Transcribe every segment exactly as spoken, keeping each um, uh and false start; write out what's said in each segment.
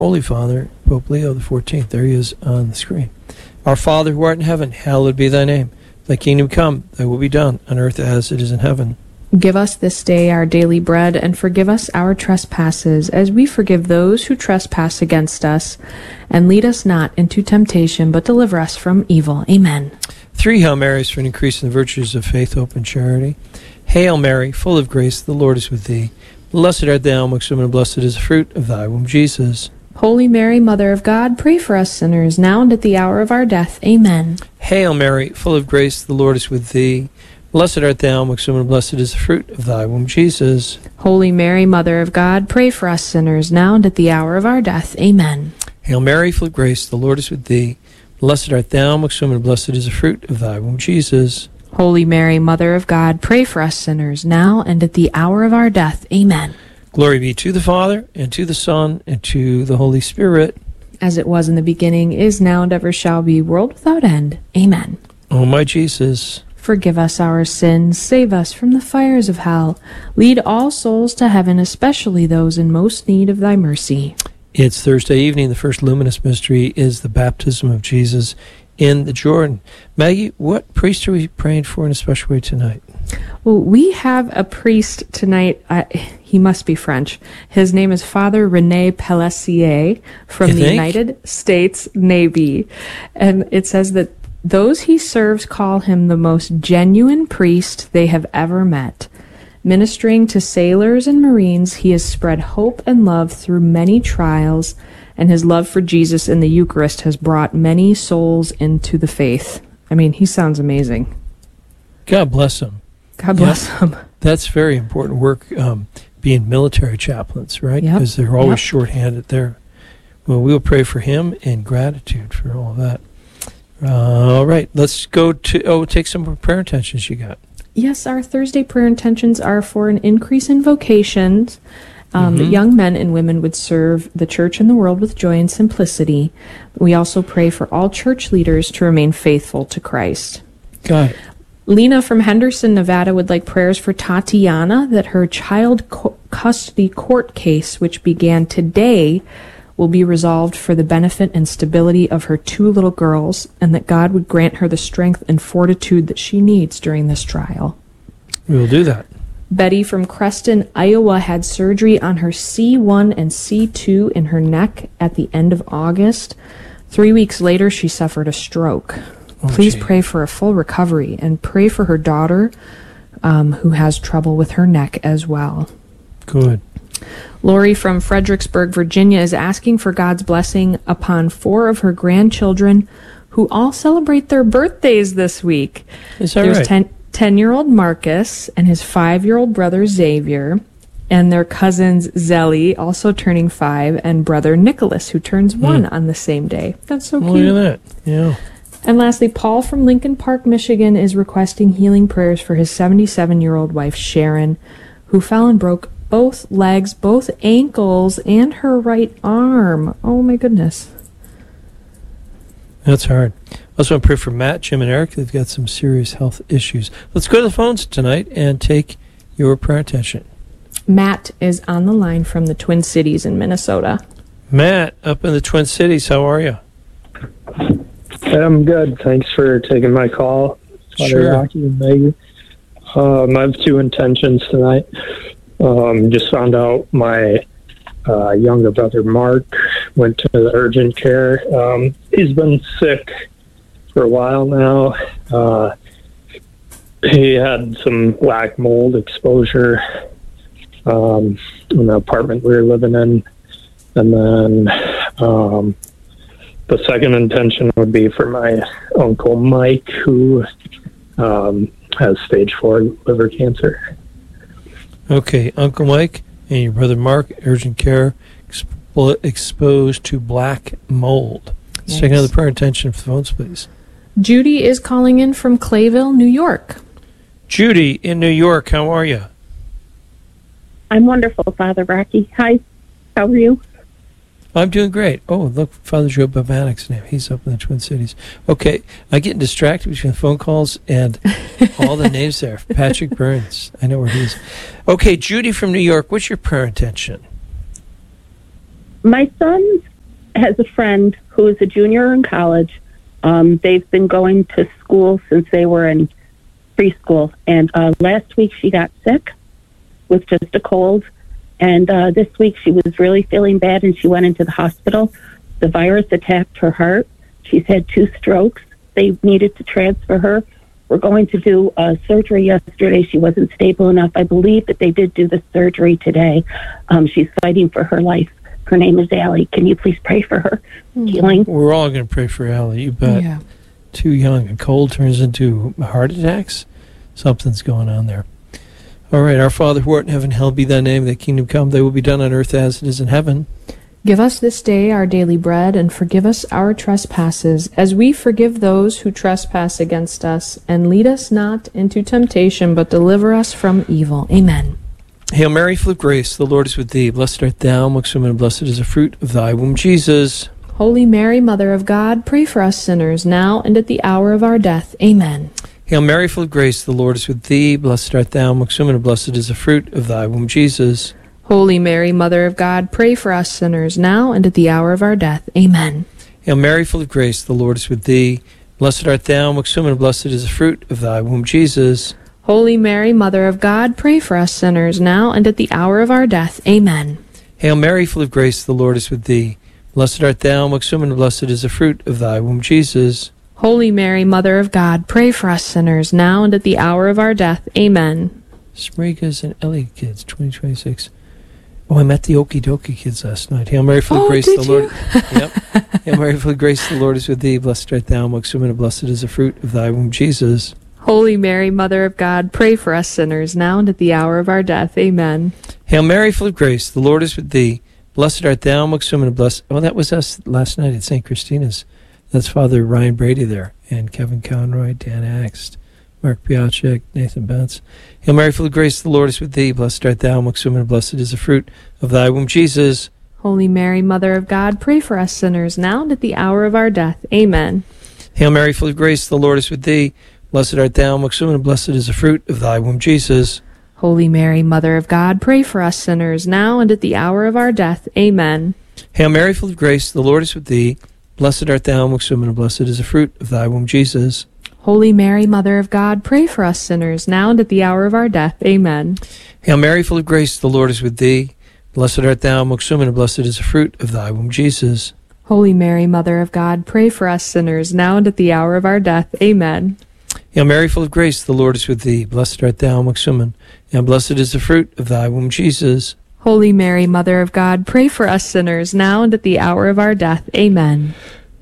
Holy Father, Pope Leo the fourteenth. There he is on the screen. Our Father who art in heaven, hallowed be thy name. Thy kingdom come, thy will be done, on earth as it is in heaven. Give us this day our daily bread, and forgive us our trespasses, as we forgive those who trespass against us. And lead us not into temptation, but deliver us from evil. Amen. Three Hail Marys for an increase in the virtues of faith, hope, and charity. Hail Mary, full of grace, the Lord is with thee. Blessed art thou amongst women, and blessed is the fruit of thy womb, Jesus. Holy Mary, Mother of God, pray for us sinners, now and at the hour of our death. Amen. Hail Mary, full of grace, the Lord is with thee. Blessed art thou amongst women, and blessed is the fruit of thy womb, Jesus. Holy Mary, Mother of God, pray for us sinners, now and at the hour of our death. Amen. Hail Mary, full of grace, the Lord is with thee. Blessed art thou amongst women, and blessed is the fruit of thy womb, Jesus. Holy Mary, Mother of God, pray for us sinners, now and at the hour of our death. Amen. Glory be to the Father, and to the Son, and to the Holy Spirit. As it was in the beginning, is now, and ever shall be, world without end. Amen. O my Jesus, forgive us our sins, save us from the fires of hell. Lead all souls to heaven, especially those in most need of thy mercy. It's Thursday evening. The first luminous mystery is the baptism of Jesus in the Jordan. Maggie, what priest are we praying for in a special way tonight? Well, we have a priest tonight. Uh, he must be French. His name is Father René Pellessier from You the think? United States Navy. And it says that those he serves call him the most genuine priest they have ever met. Ministering to sailors and Marines, he has spread hope and love through many trials, and his love for Jesus and the Eucharist has brought many souls into the faith. I mean, he sounds amazing. God bless him. God bless Yep. him. That's very important work, um, being military chaplains, right? Yep. Because they're always Yep. shorthanded there. Well, we'll pray for him in gratitude for all of that. Uh, all right, let's go to, oh, take some prayer intentions you got. Yes, our Thursday prayer intentions are for an increase in vocations. Um, Mhm. That young men and women would serve the church and the world with joy and simplicity. We also pray for all church leaders to remain faithful to Christ. Got it. Lena from Henderson, Nevada would like prayers for Tatiana that her child co- custody court case, which began today, will be resolved for the benefit and stability of her two little girls, and that God would grant her the strength and fortitude that she needs during this trial. We will do that. Betty from Creston, Iowa, had surgery on her C one and C two in her neck at the end of August. Three weeks later, she suffered a stroke. Oh, Please gee. pray for a full recovery, and pray for her daughter, um, who has trouble with her neck as well. Good. Lori from Fredericksburg, Virginia, is asking for God's blessing upon four of her grandchildren who all celebrate their birthdays this week. Is that There's right? ten, ten-year-old Marcus and his five-year-old brother Xavier, and their cousins Zelly, also turning five, and brother Nicholas, who turns one on the same day. That's so Look cute. at that. Yeah. And lastly, Paul from Lincoln Park, Michigan, is requesting healing prayers for his seventy-seven-year-old wife, Sharon, who fell and broke both legs, both ankles, and her right arm. Oh, my goodness. That's hard. I also want to pray for Matt, Jim, and Eric. They've got some serious health issues. Let's go to the phones tonight and take your prayer attention. Matt is on the line from the Twin Cities in Minnesota. Matt, up in the Twin Cities, how are you? I'm good. Thanks for taking my call. Father Sure. Rocky and Maggie. Um, I have two intentions tonight. Um, just found out my uh, younger brother Mark went to the urgent care. Um, he's been sick for a while now. Uh, he had some black mold exposure um, in the apartment we were living in. And then um, the second intention would be for my uncle Mike, who um, has stage four liver cancer. Okay, Uncle Mike and your brother Mark, urgent care, expo- exposed to black mold. Let's take Yes. another prayer intention for the phones, please. Judy is calling in from Clayville, New York. Judy in New York, how are you? I'm wonderful, Father Rocky. Hi, how are you? I'm doing great. Oh, look, Father Joe Bavanic's name. He's up in the Twin Cities. Okay, I'm getting distracted between phone calls and all the names there. Patrick Burns. I know where he is. Okay, Judy from New York, what's your prayer intention? My son's has a friend who is a junior in college. Um, they've been going to school since they were in preschool. And uh, last week she got sick with just a cold. And uh, this week she was really feeling bad and she went into the hospital. The virus attacked her heart. She's had two strokes. They needed to transfer her. We're going to do uh, surgery yesterday. She wasn't stable enough. I believe that they did do the surgery today. Um, she's fighting for her life. Her name is Allie. Can you please pray for her healing? We're all going to pray for Allie. You bet. Yeah. Too young. A cold turns into heart attacks. Something's going on there. All right. Our Father who art in heaven, hallowed be thy name. Thy kingdom come. Thy will be done on earth as it is in heaven. Give us this day our daily bread, and forgive us our trespasses, as we forgive those who trespass against us. And lead us not into temptation, but deliver us from evil. Amen. Hail Mary, full of grace, the Lord is with thee. Blessed art thou amongst women, and blessed is the fruit of thy womb, Jesus. Holy Mary, Mother of God, pray for us sinners, now and at the hour of our death. Amen. Hail Mary, full of grace, the Lord is with thee. Blessed art thou amongst women, and blessed is the fruit of thy womb, Jesus. Holy Mary, Mother of God, pray for us sinners, now and at the hour of our death. Amen. Hail Mary, full of grace, the Lord is with thee. Blessed art thou amongst women, and blessed is the fruit of thy womb, Jesus. Holy Mary, Mother of God, pray for us sinners, now and at the hour of our death. Amen. Hail Mary, full of grace, the Lord is with thee. Blessed art thou amongst women, and blessed is the fruit of thy womb, Jesus. Holy Mary, Mother of God, pray for us sinners, now and at the hour of our death. Amen. Smrigas and Elliot kids, twenty twenty-six. Oh, I met the Okie Dokie kids last night. Hail Mary, full of Oh, grace, did the you? Lord. Yep. Hail Mary, full of grace, the Lord is with thee. Blessed art thou amongst women, and blessed is the fruit of thy womb, Jesus. Holy Mary, Mother of God, pray for us sinners, now and at the hour of our death. Amen. Hail Mary, full of grace, the Lord is with thee. Blessed art thou amongst women, and blessed. Oh, that was us last night at Saint Christina's. That's Father Ryan Brady there, and Kevin Conroy, Dan Axt, Mark Piacek, Nathan Betts. Hail Mary, full of grace, the Lord is with thee. Blessed art thou amongst women, and blessed is the fruit of thy womb, Jesus. Holy Mary, Mother of God, pray for us sinners, now and at the hour of our death. Amen. Hail Mary, full of grace, the Lord is with thee. Blessed art thou amongst women, and blessed is the fruit of thy womb, Jesus. Holy Mary, Mother of God, pray for us sinners, now and at the hour of our death. Amen. Hail Mary, full of grace, the Lord is with thee. Blessed art thou amongst women, and blessed is the fruit of thy womb, Jesus. Holy Mary, Mother of God, pray for us sinners, now and at the hour of our death. Amen. Hail Mary, full of grace, the Lord is with thee. Blessed art thou amongst women, and blessed is the fruit of thy womb, Jesus. Holy Mary, Mother of God, pray for us sinners, now and at the hour of our death. Amen. Hail Mary, full of grace, the Lord is with thee. Blessed art thou amongst women, and blessed is the fruit of thy womb, Jesus. Holy Mary, Mother of God, pray for us sinners, now and at the hour of our death. Amen.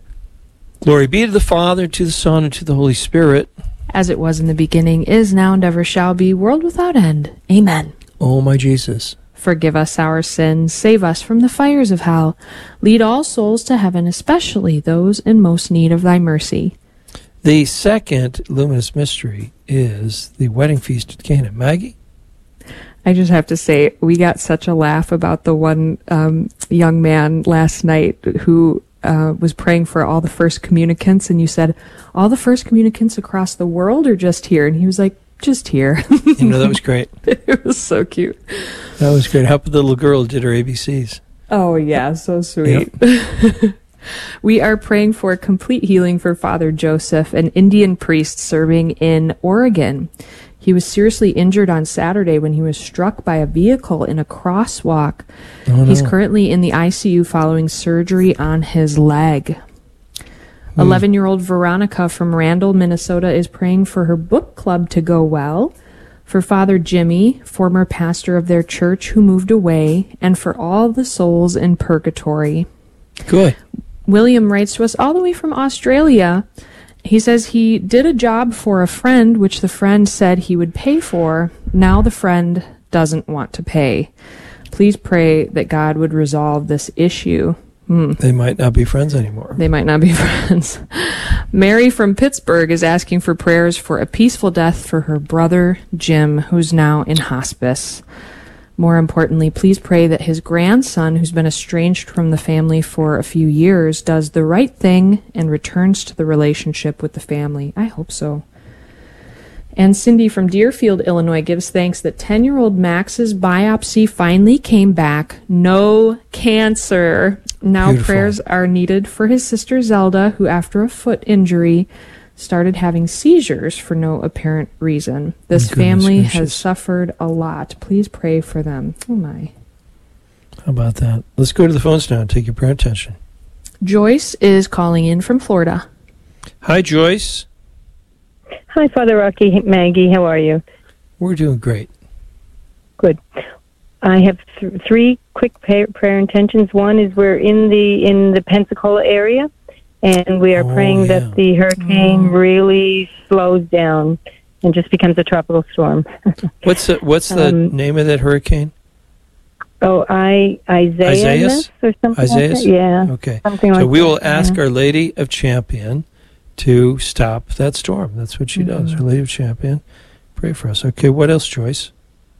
Glory be to the Father, to the Son, and to the Holy Spirit. As it was in the beginning, is now, and ever shall be, world without end. Amen. O my Jesus, forgive us our sins, save us from the fires of hell. Lead all souls to heaven, especially those in most need of thy mercy. the second luminous mystery is the wedding feast at Cana. Maggie? I just have to say, we got such a laugh about the one um, young man last night who uh, was praying for all the first communicants, and you said, all the first communicants across the world or just here? And he was like, just here. You know, that was great. It was so cute. That was great. How the little girl did her A B Cs. Oh, yeah, so sweet. Yep. We are praying for complete healing for Father Joseph, an Indian priest serving in Oregon. He was seriously injured on Saturday when he was struck by a vehicle in a crosswalk. Oh, no. He's currently in the I C U following surgery on his leg. Hmm. eleven-year-old Veronica from Randall, Minnesota, is praying for her book club to go well, for Father Jimmy, former pastor of their church who moved away, and for all the souls in purgatory. Good. William writes to us all the way from Australia. He says he did a job for a friend, which the friend said he would pay for. Now the friend doesn't want to pay. Please pray that God would resolve this issue. Hmm. They might not be friends anymore. They might not be friends. Mary from Pittsburgh is asking for prayers for a peaceful death for her brother, Jim, who's now in hospice. More importantly, please pray that his grandson, who's been estranged from the family for a few years, does the right thing and returns to the relationship with the family. I hope so. And Cindy from Deerfield, Illinois gives thanks that ten-year-old Max's biopsy finally came back. No cancer. Now Beautiful. Prayers are needed for his sister Zelda, who after a foot injury started having seizures for no apparent reason. This Goodness family gracious. has suffered a lot. Please pray for them. Oh my. How about that? Let's go to the phones now and take your prayer attention. Joyce is calling in from Florida. Hi, Joyce. Hi, Father Rocky. Maggie, how are you? We're doing great. Good. I have th- three quick pay- prayer intentions. One is we're in the in the Pensacola area, and we are Oh, praying yeah. that the hurricane really slows down and just becomes a tropical storm. What's the What's the Um, name of that hurricane? Oh, I Isaiah Isaias? or something. Isaias? Like that? Yeah, Okay. something So like we that. will ask yeah. Our Lady of Champion to stop that storm. That's what she does. Mm-hmm. Our Lady of Champion, pray for us. Okay, what else, Joyce?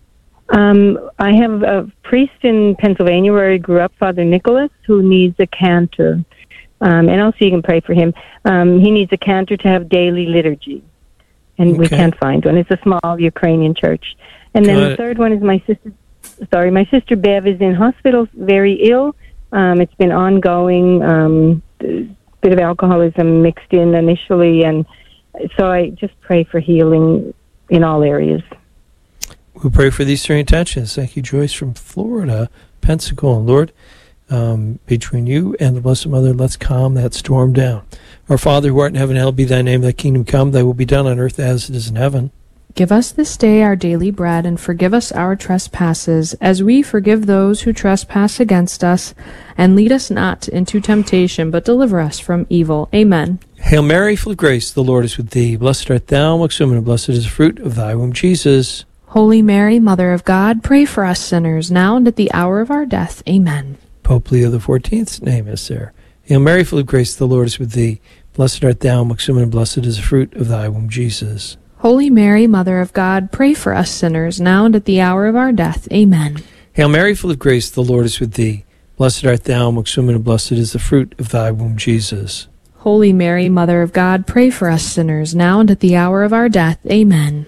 Um, I have a priest in Pennsylvania where I grew up, Father Nicholas, who needs a cantor. Um, and also you can pray for him. Um, he needs a cantor to have daily liturgy. And we Okay. can't find one. It's a small Ukrainian church. And then Got the it. third one is my sister, sorry, my sister Bev is in hospital, very ill. Um, it's been ongoing, um, a bit of alcoholism mixed in initially. And so I just pray for healing in all areas. We'll pray for these three intentions. Thank you, Joyce from Florida, Pensacola. Lord, um, between you and the Blessed Mother, let's calm that storm down. Our Father who art in heaven, hallowed be thy name. Thy kingdom come, thy will be done on earth as it is in heaven. Give us this day our daily bread, and forgive us our trespasses, as we forgive those who trespass against us. And lead us not into temptation, but deliver us from evil. Amen. Hail Mary, full of grace, the Lord is with thee. Blessed art thou amongst women, and blessed is the fruit of thy womb, Jesus. Holy Mary, Mother of God, pray for us sinners, now and at the hour of our death. Amen. Pope Leo the fourteenth's name is there. Hail Mary, full of grace, the Lord is with thee. Blessed art thou amongst women, and blessed is the fruit of thy womb, Jesus. Holy Mary, Mother of God, pray for us sinners, now and at the hour of our death. Amen. Hail Mary, full of grace, the Lord is with thee. Blessed art thou amongst women, and blessed is the fruit of thy womb, Jesus. Holy Mary, Mother of God, pray for us sinners, now and at the hour of our death. Amen.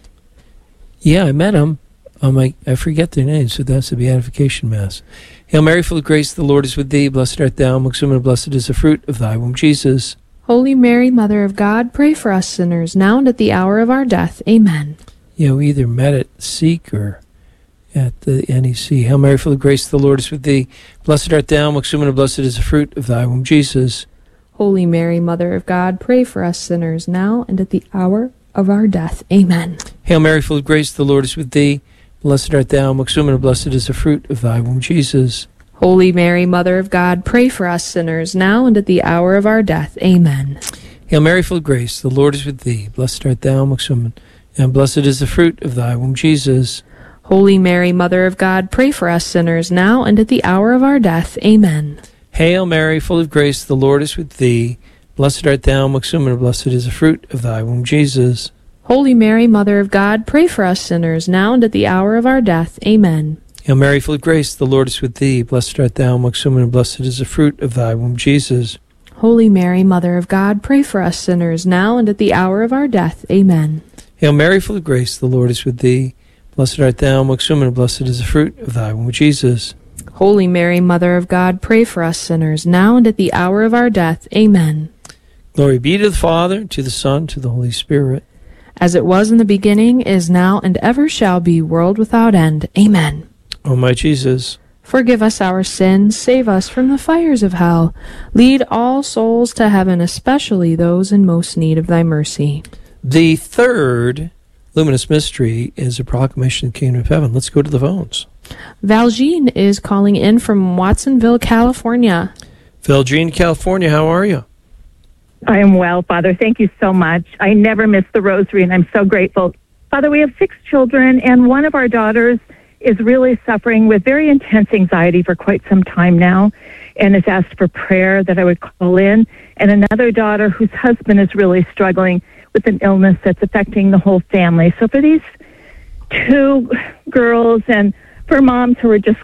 Yeah, I met him. Um, I, I forget their names, so that's the Beatification Mass. Hail Mary, full of grace, the Lord is with thee. Blessed art thou amongst women, and blessed is the fruit of thy womb, Jesus. Holy Mary, Mother of God, pray for us sinners, now and at the hour of our death. Amen. Yeah, we either met at Seek or at the N E C. Hail Mary, full of grace, the Lord is with thee. Blessed art thou amongst women, and blessed is the fruit of thy womb, Jesus. Holy Mary, Mother of God, pray for us sinners, now and at the hour of our death. Amen. Hail Mary, full of grace, the Lord is with thee. Blessed art thou amongst women, and blessed is the fruit of thy womb, Jesus. Holy Mary, Mother of God, pray for us sinners, now and at the hour of our death. Amen. Hail Mary, full of grace, the Lord is with thee. Blessed art thou amongst women, and blessed is the fruit of thy womb, Jesus. Holy Mary, Mother of God, pray for us sinners, now and at the hour of our death. Amen. Hail Mary, full of grace, the Lord is with thee. Blessed art thou amongst women, and blessed is the fruit of thy womb, Jesus. Holy Mary, Mother of God, pray for us sinners, now and at the hour of our death. Amen. Hail Mary, full of grace, the Lord is with thee. Blessed art thou amongst women, and blessed is the fruit of thy womb, Jesus. Holy Mary, Mother of God, pray for us sinners, now and at the hour of our death. Amen. Hail Mary, full of grace, the Lord is with thee. Blessed art thou amongst women, and blessed is the fruit of thy womb, Jesus. Holy Mary, Mother of God, pray for us sinners, now and at the hour of our death. Amen. Glory be to the Father, to the Son, to the Holy Spirit. As it was in the beginning, is now, and ever shall be, world without end. Amen. O my Jesus, Forgive us our sins, save us from the fires of hell. Lead all souls to heaven, especially those in most need of thy mercy. the third luminous mystery is a proclamation of the kingdom of heaven. Let's go to the phones. Valjean is calling in from Watsonville, California. Valjean, California, how are you? I am well, Father. Thank you so much. I never miss the rosary, and I'm so grateful. Father, we have six children, and one of our daughters is really suffering with very intense anxiety for quite some time now and has asked for prayer that I would call in. And another daughter whose husband is really struggling with an illness that's affecting the whole family. So for these two girls and for moms who are just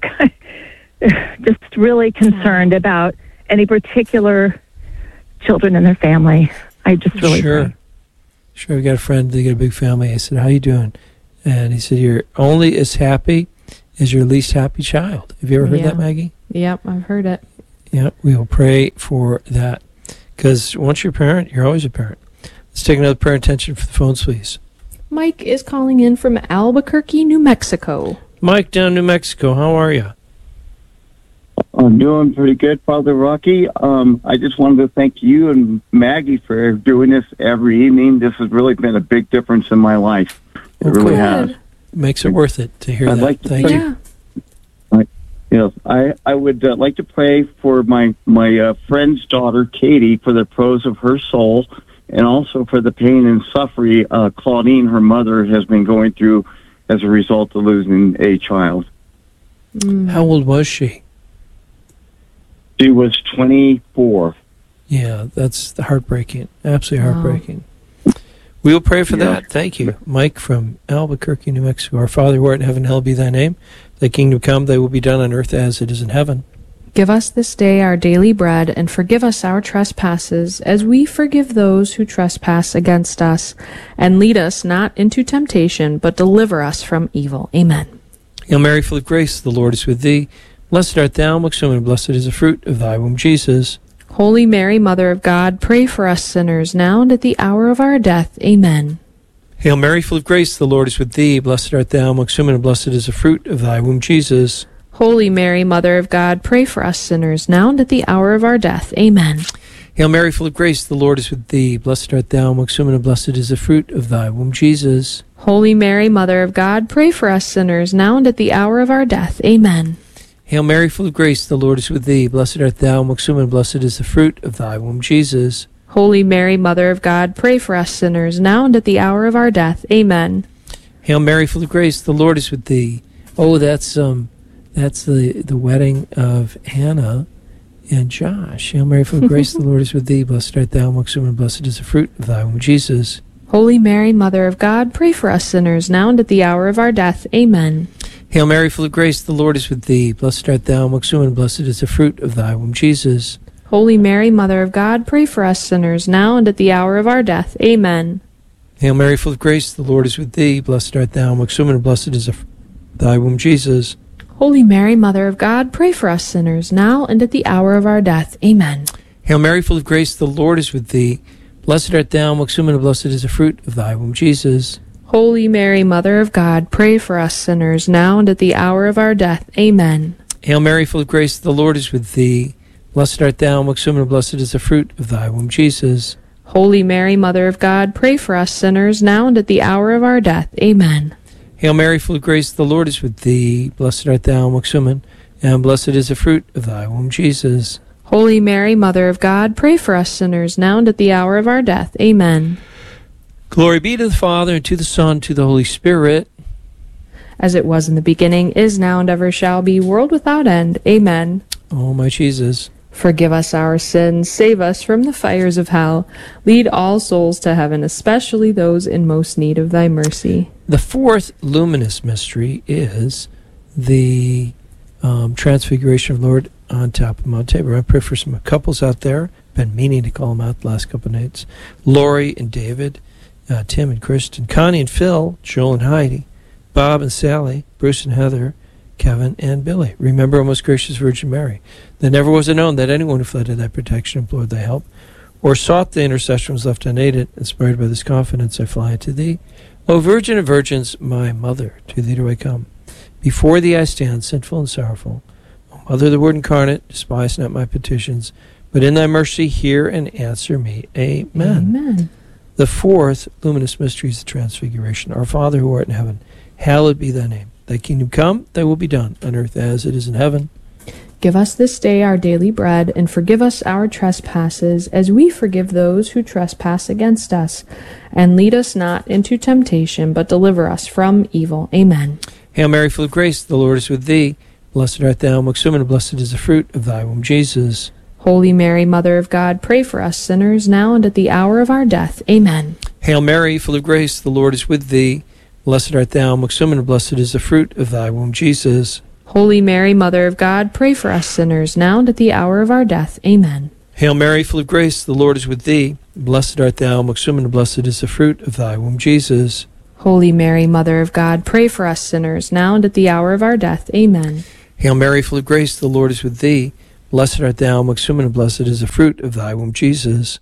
just really concerned about any particular children in their family, I just really Sure. pray. Sure, we got a friend, they got a big family. I said, how you doing? And he said, you're only as happy as your least happy child. Have you ever heard Yeah. that, Maggie? Yep, I've heard it. Yeah, we will pray for that. Because once you're a parent, you're always a parent. Let's take another prayer intention for the phones, please. Mike is calling in from Albuquerque, New Mexico. Mike, down New Mexico, how are you? I'm doing pretty good, Father Rocky. Um, I just wanted to thank you and Maggie for doing this every evening. This has really been a big difference in my life. It Well, really good. has. Makes it worth it to hear I'd that. like to Thank pray- you. Yeah. Yes, I, I would uh, like to pray for my, my uh, friend's daughter, Katie, for the pros of her soul, and also for the pain and suffering uh, Claudine, her mother, has been going through as a result of losing a child. Mm. How old was she? She was twenty-four. Yeah, that's heartbreaking. Absolutely Wow. heartbreaking. We will pray for Yeah. that. Thank you. Mike from Albuquerque, New Mexico. Our Father who art in heaven, hallowed be thy name. Thy kingdom come, thy will be done on earth as it is in heaven. Give us this day our daily bread, and forgive us our trespasses, as we forgive those who trespass against us. And lead us not into temptation, but deliver us from evil. Amen. Hail Mary, full of grace, the Lord is with thee. Blessed art thou amongst women, and blessed is the fruit of thy womb, Jesus. Holy Mary, Mother of God, pray for us sinners, now and at the hour of our death. Amen. Hail Mary, full of grace, the Lord is with thee. Blessed art thou amongst women, and blessed is the fruit of thy womb, Jesus. Holy Mary, Mother of God, pray for us sinners, now and at the hour of our death. Amen. Hail Mary, full of grace, the Lord is with thee. Blessed art thou amongst women, and blessed is the fruit of thy womb, Jesus. Holy Mary, Mother of God, pray for us sinners, now and at the hour of our death. Amen. Hail Mary, full of grace, the Lord is with thee. Blessed art thou amongst women, and blessed is the fruit of thy womb, Jesus. Holy Mary, Mother of God, pray for us sinners, now and at the hour of our death. Amen. Hail Mary, full of grace, the Lord is with thee. Oh, that's um, that's the the wedding of Hannah and Josh. Hail Mary, full of grace, the Lord is with thee. Blessed art thou amongst women, and blessed is the fruit of thy womb, Jesus. Holy Mary, Mother of God, pray for us sinners, now and at the hour of our death. Amen. Hail Mary, full of grace, the Lord is with thee. Blessed art thou amongst women, and blessed is the fruit of thy womb, Jesus. Holy Mary, Mother of God, pray for us sinners, now and at the hour of our death. Amen. Hail Mary, full of grace, the Lord is with thee. Blessed art thou amongst women, and blessed is the fruit of thy womb, Jesus. Holy Mary, Mother of God, pray for us sinners, now and at the hour of our death. Amen. Hail Mary, full of grace, the Lord is with thee. Blessed art thou amongst women, and blessed is the fruit of thy womb, Jesus. Holy Mary, Mother of God, pray for us sinners, now and at the hour of our death. Amen. Hail Mary, full of grace, the Lord is with thee. Blessed art thou amongst women, and blessed is the fruit of thy womb, Jesus. Holy Mary, Mother of God, pray for us sinners, now and at the hour of our death. Amen. Hail Mary, full of grace, the Lord is with thee. Blessed art thou amongst women, and blessed is the fruit of thy womb, Jesus. Holy Mary, Mother of God, pray for us sinners, now and at the hour of our death. Amen. Glory be to the Father, and to the Son, and to the Holy Spirit. As it was in the beginning, is now, and ever shall be, world without end. Amen. Oh, my Jesus. Forgive us our sins, save us from the fires of hell. Lead all souls to heaven, especially those in most need of thy mercy. The fourth luminous mystery is the um, transfiguration of the Lord on top of Mount Tabor. I pray for some couples out there. Been meaning to call them out the last couple of nights. Lori and David, uh, Tim and Kristen, Connie and Phil, Joel and Heidi, Bob and Sally, Bruce and Heather, Kevin and Billy. Remember, O most gracious Virgin Mary, that never was it known that anyone who fled to thy protection, implored thy help, or sought the intercession was left unaided. Inspired by this confidence, I fly to thee. O Virgin of Virgins, my mother, to thee do I come. Before thee I stand, sinful and sorrowful. O Mother of the Word incarnate, despise not my petitions, but in thy mercy hear and answer me. Amen. Amen. The fourth luminous mystery is the Transfiguration. Our Father who art in heaven, hallowed be thy name. Thy kingdom come, thy will be done, on earth as it is in heaven. Give us this day our daily bread, and forgive us our trespasses, as we forgive those who trespass against us. And lead us not into temptation, but deliver us from evil. Amen. Hail Mary, full of grace, the Lord is with thee. Blessed art thou amongst women, and blessed is the fruit of thy womb, Jesus. Holy Mary, Mother of God, pray for us sinners, now and at the hour of our death. Amen. Hail Mary, full of grace, the Lord is with thee. Blessed art thou amongst women, and blessed is the fruit of thy womb, Jesus. Holy Mary, Mother of God, pray for us sinners, now and at the hour of our death. Amen. Hail Mary, full of grace, the Lord is with thee. Blessed art thou amongst women, and blessed is the fruit of thy womb, Jesus. Holy Mary, Mother of God, pray for us sinners, now and at the hour of our death. Amen. Hail Mary, full of grace, the Lord is with thee. Blessed art thou amongst women, and blessed is the fruit of thy womb, Jesus.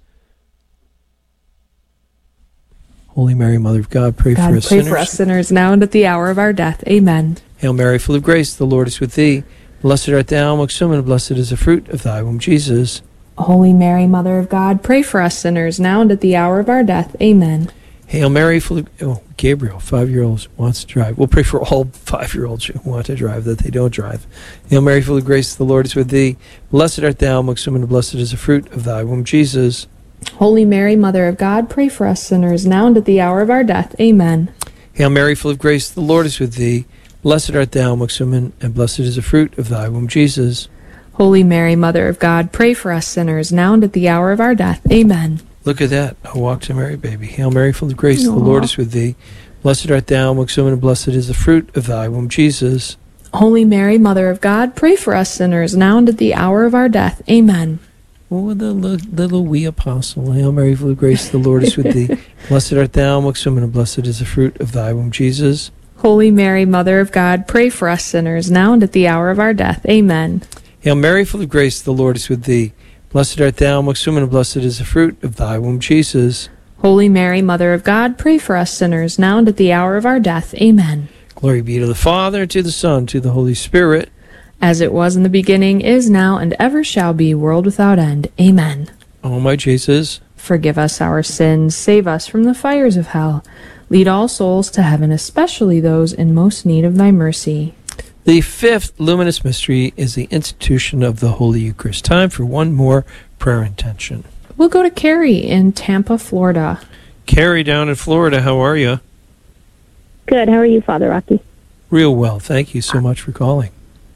Holy Mary, Mother of God, pray God, for us pray sinners. for us sinners, now and at the hour of our death. Amen. Hail Mary, full of grace, the Lord is with thee. Blessed art thou amongst women, and blessed is the fruit of thy womb, Jesus. Holy Mary, Mother of God, pray for us sinners, now and at the hour of our death. Amen. Hail Mary, full of... Oh, Gabriel, five-year-olds, wants to drive. We'll pray for all five-year-olds who want to drive, that they don't drive. Hail Mary, full of grace, the Lord is with thee. Blessed art thou amongst women, and blessed is the fruit of thy womb, Jesus. Holy Mary, Mother of God, pray for us sinners, now and at the hour of our death. Amen. Hail Mary, full of grace, the Lord is with thee. Blessed art thou amongst women, and blessed is the fruit of thy womb, Jesus. Holy Mary, Mother of God, pray for us sinners, now and at the hour of our death. Amen. Look at that, a walk to Mary, baby. Hail Mary, full of grace, Aww. the Lord is with thee. Blessed art thou amongst women, and blessed is the fruit of thy womb, Jesus. Holy Mary, Mother of God, pray for us sinners, now and at the hour of our death. Amen. Oh, the little, little wee apostle. Hail Mary, full of grace, the Lord is with thee. Blessed art thou amongst women, and blessed is the fruit of thy womb, Jesus. Holy Mary, Mother of God, pray for us sinners, now and at the hour of our death. Amen. Hail Mary, full of grace, the Lord is with thee. Blessed art thou amongst women, and blessed is the fruit of thy womb, Jesus. Holy Mary, Mother of God, pray for us sinners, now and at the hour of our death. Amen. Glory be to the Father, and to the Son, and to the Holy Spirit. As it was in the beginning, is now, and ever shall be, world without end. Amen. O my Jesus, forgive us our sins, save us from the fires of hell. Lead all souls to heaven, especially those in most need of thy mercy. the fifth luminous mystery is the institution of the Holy Eucharist. Time for one more prayer intention. We'll go to Carrie in Tampa, Florida. Carrie down in Florida, how are you? Good. How are you, Father Rocky? Real well. Thank you so much for calling.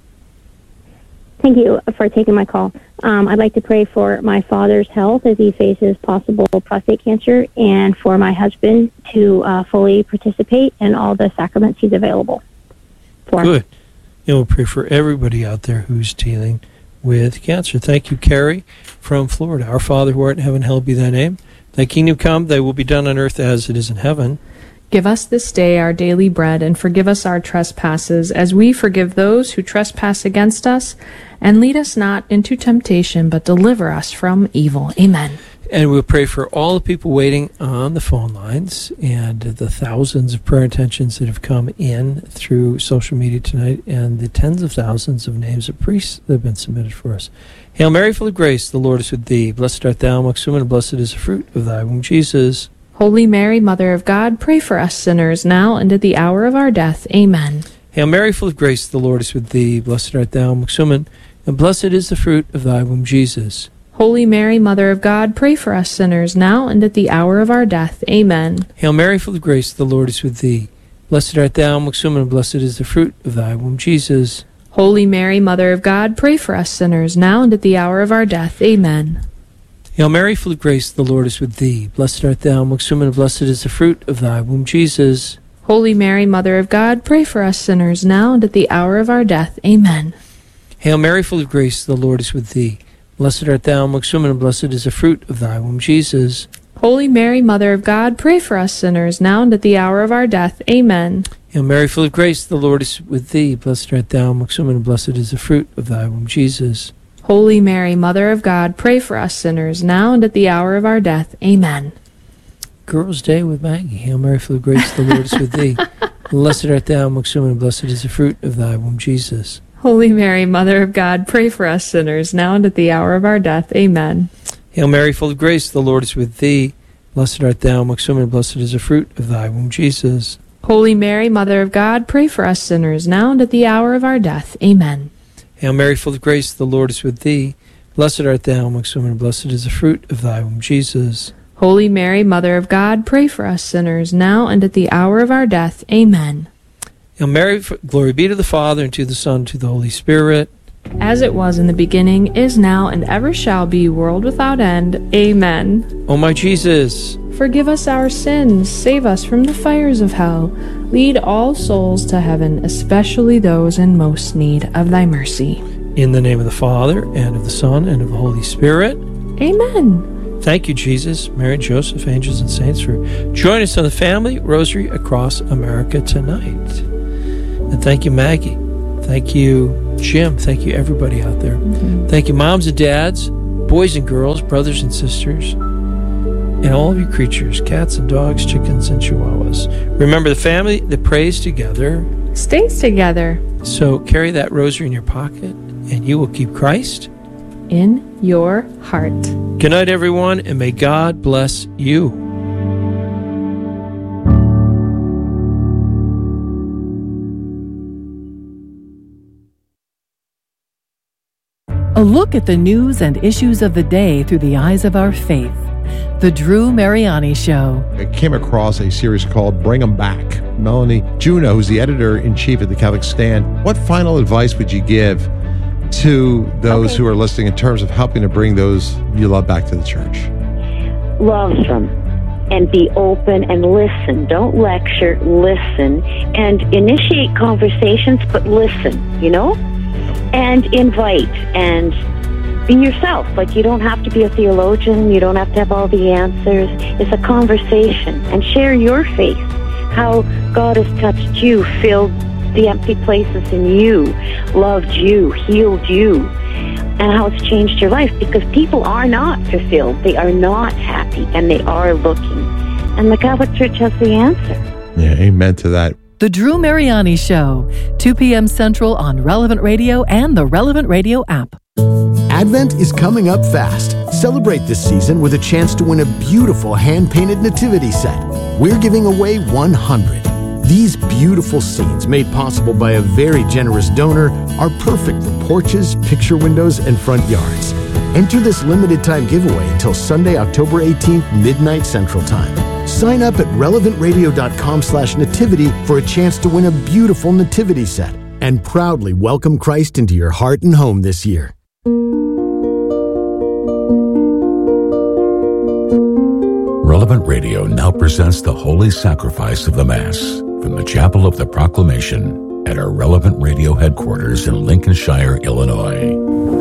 Thank you for taking my call. Um, I'd like to pray for my father's health as he faces possible prostate cancer, and for my husband to uh, fully participate in all the sacraments he's available for. Good. And we'll pray for everybody out there who's dealing with cancer. Thank you, Carrie from Florida. Our Father who art in heaven, hallowed be thy name. Thy kingdom come, thy will be done on earth as it is in heaven. Give us this day our daily bread, and forgive us our trespasses, as we forgive those who trespass against us. And lead us not into temptation, but deliver us from evil. Amen. And we'll pray for all the people waiting on the phone lines and the thousands of prayer intentions that have come in through social media tonight, and the tens of thousands of names of priests that have been submitted for us. Hail Mary, full of grace, the Lord is with thee. Blessed art thou amongst women, and blessed is the fruit of thy womb, Jesus. Holy Mary, Mother of God, pray for us sinners, now and at the hour of our death. Amen. Hail Mary, full of grace, the Lord is with thee. Blessed art thou amongst women, and blessed is the fruit of thy womb, Jesus. Holy Mary, Mother of God, pray for us sinners, now and at the hour of our death. Amen. Hail Mary, full of grace, the Lord is with thee. Blessed art thou amongst women, and blessed is the fruit of thy womb, Jesus. Holy Mary, Mother of God, pray for us sinners, now and at the hour of our death. Amen. Hail Mary, full of grace, the Lord is with thee. Blessed art thou amongst women, and blessed is the fruit of thy womb, Jesus. Holy Mary, Mother of God, pray for us sinners, now and at the hour of our death. Amen. Hail Mary, full of grace, the Lord is with thee. Blessed art thou amongst women, and blessed is the fruit of thy womb, Jesus. Holy Mary, Mother of God, pray for us sinners, now and at the hour of our death. Amen. Hail Mary, full of grace, the Lord is with thee. Blessed art thou amongst women, and blessed is the fruit of thy womb, Jesus. Holy Mary, Mother of God, pray for us sinners, now and at the hour of our death. Amen. Girls' Day with Maggie. Hail Mary, full of grace, the Lord is with thee. Blessed art thou amongst women, and blessed is the fruit of thy womb, Jesus. Holy Mary, Mother of God, pray for us sinners, now and at the hour of our death. Amen. Hail Mary, full of grace, the Lord is with thee. Blessed art thou amongst women, and blessed is the fruit of thy womb, Jesus. Holy Mary, Mother of God, pray for us sinners, now and at the hour of our death. Amen. Hail Mary, full of grace, the Lord is with thee. Blessed art thou amongst women, and blessed is the fruit of thy womb, Jesus. Holy Mary, Mother of God, pray for us sinners, now and at the hour of our death. Amen. Hail Mary, glory be to the Father, and to the Son, and to the Holy Spirit. As it was in the beginning, is now, and ever shall be, world without end. Amen. O my Jesus, forgive us our sins, save us from the fires of hell. Lead all souls to heaven, especially those in most need of thy mercy. in the name of the Father, and of the Son, and of the Holy Spirit. Amen. Thank you, Jesus, Mary, Joseph, angels, and saints, for joining us on the Family Rosary Across America tonight. And thank you, Maggie. Thank you, Jim. Thank you, everybody out there. Mm-hmm. Thank you, moms and dads, boys and girls, brothers and sisters, and all of you creatures, cats and dogs, chickens and chihuahuas. Remember, the family that prays together stays together. So carry that rosary in your pocket, and you will keep Christ in your heart. Good night, everyone, and may God bless you. A look at the news and issues of the day through the eyes of our faith. The Drew Mariani Show. I came across a series called Bring 'Em Back. Melanie Juneau, who's the editor-in-chief of the Catholic Stand, what final advice would you give to those okay. who are listening in terms of helping to bring those you love back to the church? Love them and be open and listen. Don't lecture, listen, and initiate conversations, but listen, you know? And invite and be yourself. Like, you don't have to be a theologian. You don't have to have all the answers. It's a conversation. And share your faith, how God has touched you, filled the empty places in you, loved you, healed you, and how it's changed your life. Because people are not fulfilled. They are not happy, and they are looking. And the Catholic Church has the answer. Yeah, amen to that. The Drew Mariani Show, two p.m. Central on Relevant Radio and the Relevant Radio app. Advent is coming up fast. Celebrate this season with a chance to win a beautiful hand-painted nativity set. We're giving away one hundred. These beautiful scenes, made possible by a very generous donor, are perfect for porches, picture windows, and front yards. Enter this limited-time giveaway until Sunday, October eighteenth, midnight Central Time. Sign up at relevantradio.com slash nativity for a chance to win a beautiful nativity set and proudly welcome Christ into your heart and home this year. Relevant Radio now presents the Holy Sacrifice of the Mass from the Chapel of the Proclamation at our Relevant Radio headquarters in Lincolnshire, Illinois.